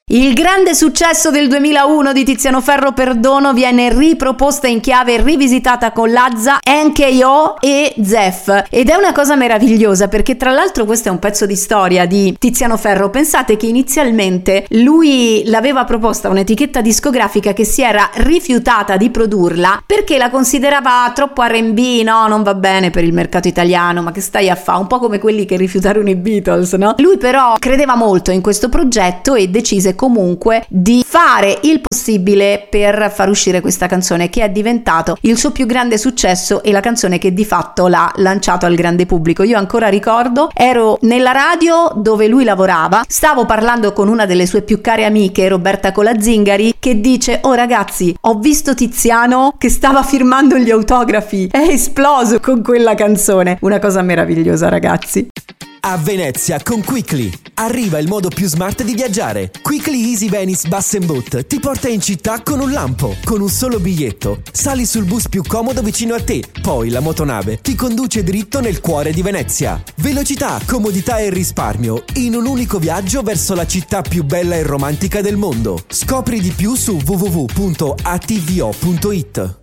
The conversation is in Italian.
Il grande successo del 2001 di Tiziano Ferro Perdono viene riproposta in chiave rivisitata con Lazza, NKO e Zef, ed è una cosa meravigliosa perché tra l'altro questo è un pezzo di storia di Tiziano Ferro. Pensate che inizialmente lui l'aveva proposta un'etichetta discografica che si era rifiutata di produrla perché la considerava troppo R&B, no, non va bene per il mercato italiano, ma che stai a fa', un po' come quelli che rifiutarono i Beatles, no? Lui però credeva molto in questo progetto e decise comunque di fare il possibile per far uscire questa canzone, che è diventato il suo più grande successo e la canzone che di fatto l'ha lanciato al grande pubblico. Io ancora ricordo, ero nella radio dove lui lavorava, stavo parlando con una delle sue più care amiche, Roberta Colazingari, che dice: oh ragazzi, ho visto Tiziano che stava firmando gli autografi, è esploso con quella canzone. Una cosa meravigliosa, ragazzi. A Venezia con Quickly arriva il modo più smart di viaggiare. Quickly Easy Venice Bus and Boat ti porta in città con un lampo. Con un solo biglietto sali sul bus più comodo vicino a te, poi la motonave ti conduce dritto nel cuore di Venezia. Velocità, comodità e risparmio in un unico viaggio verso la città più bella e romantica del mondo. Scopri di più su www.atvo.it.